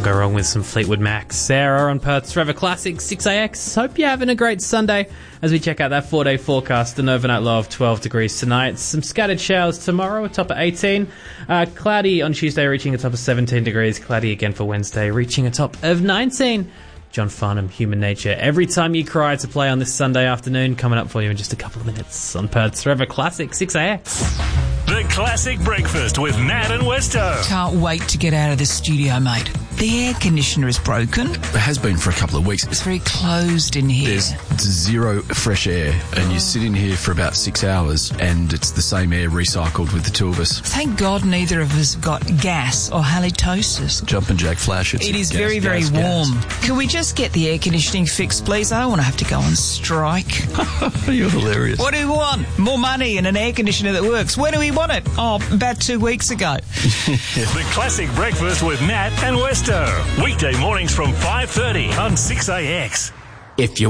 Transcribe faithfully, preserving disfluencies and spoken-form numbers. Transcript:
Can't go wrong with some Fleetwood Mac. Sarah on Perth's Forever Classic, six A X. Hope you're having a great Sunday as we check out that four-day forecast. An overnight low of twelve degrees tonight. Some scattered showers tomorrow, a top of eighteen. Uh, cloudy on Tuesday, reaching a top of seventeen degrees. Cloudy again for Wednesday, reaching a top of nineteen. John Farnham, Human Nature. Every Time You Cry to play on this Sunday afternoon. Coming up for you in just a couple of minutes on Perth's Forever Classic, six A X. The Classic Breakfast with Nat and Westo. Can't wait to get out of the studio, mate. The air conditioner is broken. It has been for a couple of weeks. It's very closed in here. There's zero fresh air, and you sit in here for about six hours, and it's the same air recycled with the two of us. Thank God neither of us got gas or halitosis. Jumping jack flash. It's it is gas, very, very gas, warm. Gas. Can we just get the air conditioning fixed, please? I don't want to have to go on strike. You're hilarious. What do we want? More money and an air conditioner that works. Where do we want it? Oh, about two weeks ago. The Classic Breakfast with Nat and Westo. Weekday mornings from five thirty on six A X. If you